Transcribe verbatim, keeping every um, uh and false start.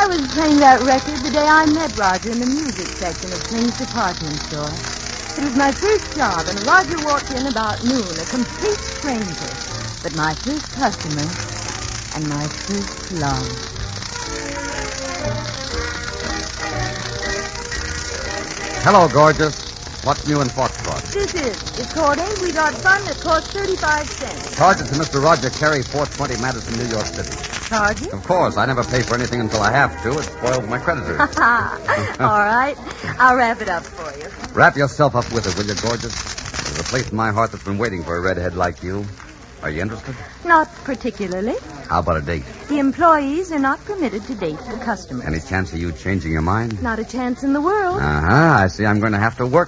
was playing that record the day I met Roger in the music section of Sling's department store. It was my first job, and Roger walked in about noon, a complete stranger. But my first customer and my first love. Hello, gorgeous. What's new in Foxtrot? This is recording. We got fun that cost thirty-five cents. Charge it to Mister Roger Carey, four twenty Madison, New York City. Charge it? Of course. I never pay for anything until I have to. It spoils my creditors. All right. I'll wrap it up for you. Wrap yourself up with it, will you, gorgeous? There's a place in my heart that's been waiting for a redhead like you. Are you interested? Not particularly. How about a date? The employees are not permitted to date the customers. Any chance of you changing your mind? Not a chance in the world. Uh-huh. I see I'm going to have to work